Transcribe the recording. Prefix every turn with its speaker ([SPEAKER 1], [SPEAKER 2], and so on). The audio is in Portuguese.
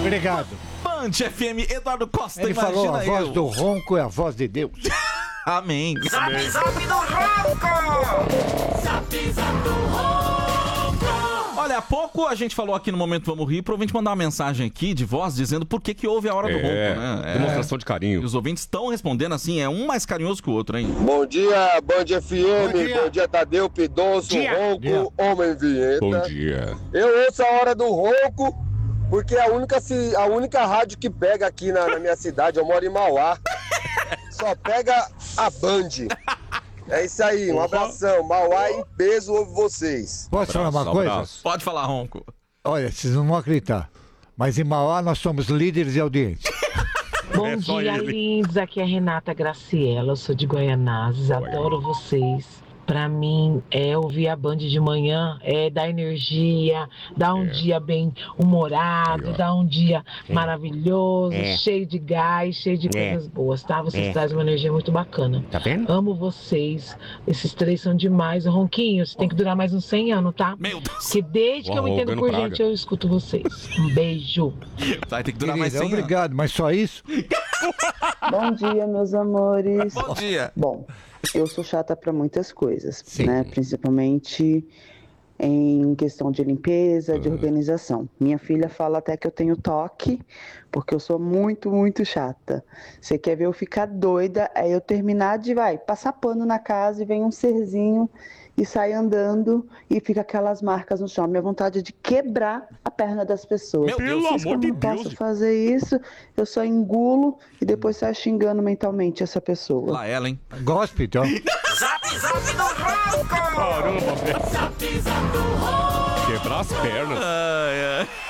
[SPEAKER 1] Obrigado.
[SPEAKER 2] Band FM, Eduardo Costa,
[SPEAKER 1] Ele
[SPEAKER 2] imagina
[SPEAKER 1] falou, a voz
[SPEAKER 2] eu.
[SPEAKER 1] do ronco é a voz de Deus.
[SPEAKER 2] Amém.
[SPEAKER 3] Zap, zap do ronco! Zap, zap do ronco!
[SPEAKER 2] Olha, há pouco a gente falou aqui no Momento Vamos Rir, pro ouvinte mandar uma mensagem aqui de voz dizendo por que houve a hora do ronco, né?
[SPEAKER 4] Demonstração de carinho.
[SPEAKER 2] E os ouvintes estão respondendo assim, é um mais carinhoso que o outro, hein?
[SPEAKER 5] Bom dia, Band FM, bom dia Tadeu, Pidonço, Ronco, Homem Vinheta.
[SPEAKER 4] Bom dia.
[SPEAKER 5] Eu ouço a hora do Ronco, porque é a única rádio que pega aqui na minha cidade, eu moro em Mauá, só pega a Band. É isso aí, um abração, Mauá em peso, ouve vocês.
[SPEAKER 1] Posso falar uma coisa?
[SPEAKER 2] Pode falar, Ronco.
[SPEAKER 1] Olha, vocês não vão acreditar, mas em Mauá nós somos líderes de audiência.
[SPEAKER 6] Bom dia, lindos. Aqui é a Renata Graciela, eu sou de Guaianazes, adoro vocês. Pra mim, ouvir a Band de manhã dá energia, dá um dia bem humorado, dá um dia maravilhoso, cheio de gás, cheio de coisas boas, tá? Vocês trazem uma energia muito bacana.
[SPEAKER 7] Tá vendo?
[SPEAKER 6] Amo vocês, esses três são demais. O Ronquinho, você tem que durar mais uns 100 anos, tá?
[SPEAKER 2] Meu Deus.
[SPEAKER 6] Que desde que eu me entendo por gente, eu escuto vocês. Um beijo.
[SPEAKER 2] Vai ter que durar
[SPEAKER 1] Querida,
[SPEAKER 2] mais 100
[SPEAKER 1] obrigado, mas só isso?
[SPEAKER 8] Bom dia, meus amores.
[SPEAKER 2] Bom dia.
[SPEAKER 8] Bom, eu sou chata para muitas coisas,
[SPEAKER 1] Sim.
[SPEAKER 8] né? Principalmente em questão de limpeza, de organização. Minha filha fala até que eu tenho toque, porque eu sou muito, muito chata. Você quer ver eu ficar doida, é eu terminar de, passar pano na casa e vem um serzinho e sai andando e fica aquelas marcas no chão. Minha vontade é de quebrar a perna das pessoas.
[SPEAKER 2] Meu Deus,
[SPEAKER 8] Mas como eu não posso fazer isso, eu só engulo e depois saio xingando mentalmente essa pessoa.
[SPEAKER 2] Lá ela, hein?
[SPEAKER 1] Gosto, então.
[SPEAKER 3] Zap, zap do ronco!
[SPEAKER 4] Caramba, velho.
[SPEAKER 3] Zap, zap do ronco!
[SPEAKER 4] Quebrar as pernas.
[SPEAKER 2] Ai, ai.